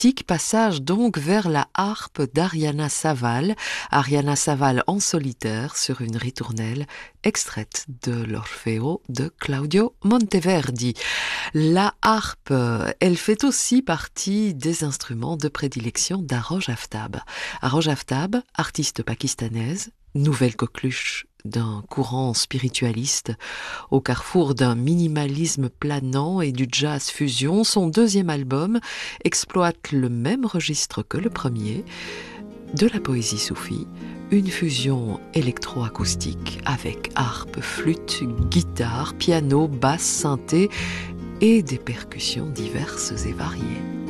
Passage donc vers la harpe d'Ariana Saval en solitaire sur une ritournelle extraite de l'Orfeo de Claudio Monteverdi. La harpe, elle fait aussi partie des instruments de prédilection d'Aroj Aftab. Aroj Aftab, artiste pakistanaise, nouvelle coqueluche d'un courant spiritualiste au carrefour d'un minimalisme planant et du jazz fusion, son deuxième album exploite le même registre que le premier, de la poésie soufie, une fusion électroacoustique avec harpe, flûte, guitare, piano, basse, synthé et des percussions diverses et variées.